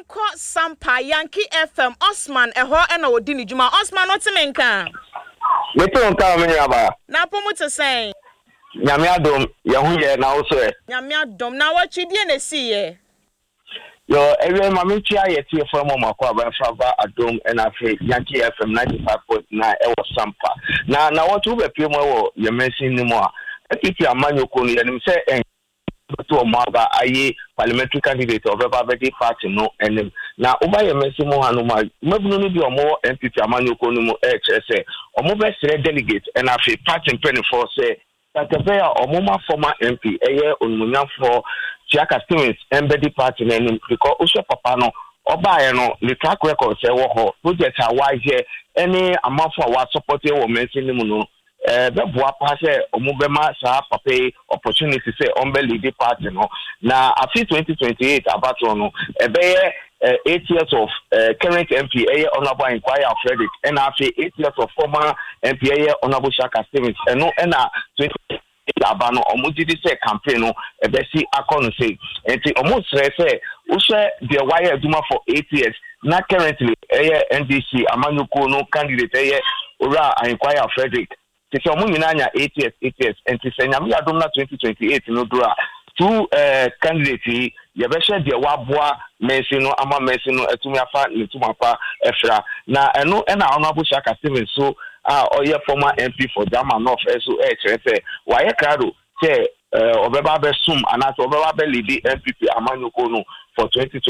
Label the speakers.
Speaker 1: Yenko Sampa Yankee FM Osman eho ena odi ni juma Osman otimenka
Speaker 2: Wetin on ka me aba
Speaker 1: na pomu to say
Speaker 2: Nyame adom ye hu ye na wo so e
Speaker 1: Nyame adom na watwidie na si ye
Speaker 2: Yo ewe ma me tia ye tie from makwa ba fa ba adom na fe Yankee FM 95.9 e wo Sampa na what we be pie mo wo ye mention ni mo a etipi amanyoko no ye nim se to Omaga aye parliamentary candidate of Everybody Party no enem na oba ye mensi mo hanoma mabunu no bi omo MPP amanyoko no mo say omo be sere delegate and afi party penny for say that omo ma former MP eye onmunyafo Chiaka Stevens Everybody Party enem because osho papa no oba ye no the track record say wo ho project a wa here any amafo a wa support e wo mensi ni mu no beboa pa se omubema sa pape opportunity say ombe lead party no na afi 2028 abato no ebe 8 years of current MP honorable Inquirer Frederick and afi 8 years of former MP honorable Chiaka Stevens no na 20 abano omudidi say campaign no ebe si akonu say enti omusre say wo share the wire aduma for 8 years na currently NDC amanyoko no candidate ora Inquirer Frederick Tisi omu nyinanya 8 years and tisi nyami adom na 2028 no dura two candidates yebeshe de wabua mensi no ama mensi no etumi afa netuma pa efra na eno na honorable Chiaka Stevens so oye former MP for Jama North so chere waye krado say obeba be sum anato obeba be lead MPP amanyoko no for 2020